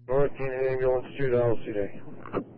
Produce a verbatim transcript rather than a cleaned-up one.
North Canyon Ambulance two to L C D.